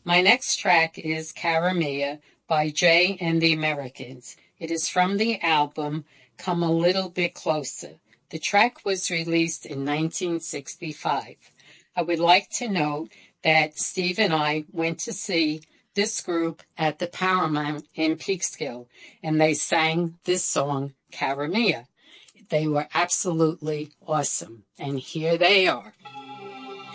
My next track is Caramia by Jay and the Americans. It is from the album Come a Little Bit Closer. The track was released in 1965. I would like to note that Steve and I went to see this group at the Paramount in Peekskill, and they sang this song, Caramia. They were absolutely awesome, and here they are.